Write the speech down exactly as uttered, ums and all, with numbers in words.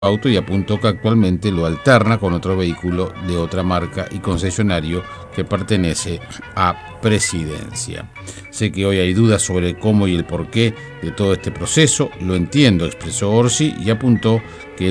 auto y apuntó que actualmente lo alterna con otro vehículo de otra marca y concesionario que pertenece a Presidencia. Sé que hoy hay dudas sobre el cómo y el porqué de todo este proceso, lo entiendo, expresó Orsi y apuntó que